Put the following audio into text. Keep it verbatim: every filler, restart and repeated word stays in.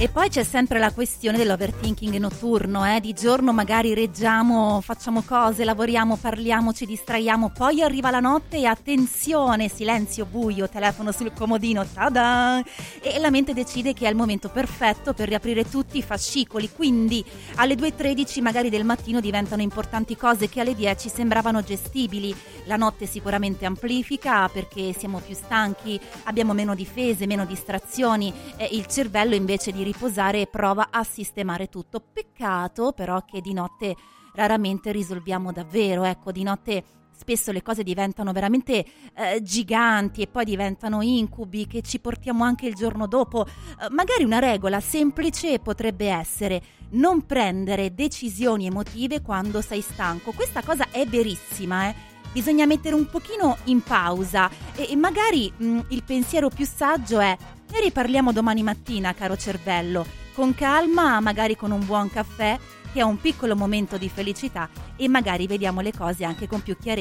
E poi c'è sempre la questione dell'overthinking notturno, eh? Di giorno magari reggiamo, facciamo cose, lavoriamo, parliamo, ci distraiamo, poi arriva la notte e attenzione, silenzio, buio, telefono sul comodino, tada! E la mente decide che è il momento perfetto per riaprire tutti i fascicoli, quindi alle due e tredici magari del mattino diventano importanti cose che alle dieci sembravano gestibili. La notte sicuramente amplifica perché siamo più stanchi, abbiamo meno difese, meno distrazioni, e il cervello invece di riposare prova a sistemare tutto. Peccato però che di notte raramente risolviamo davvero, ecco, di notte spesso le cose diventano veramente eh, giganti e poi diventano incubi che ci portiamo anche il giorno dopo. Eh, magari una regola semplice potrebbe essere non prendere decisioni emotive quando sei stanco. Questa cosa è verissima, eh. Bisogna mettere un pochino in pausa e, e magari mh, il pensiero più saggio è: ne riparliamo domani mattina, caro cervello, con calma, magari con un buon caffè che è un piccolo momento di felicità, e magari vediamo le cose anche con più chiarezza.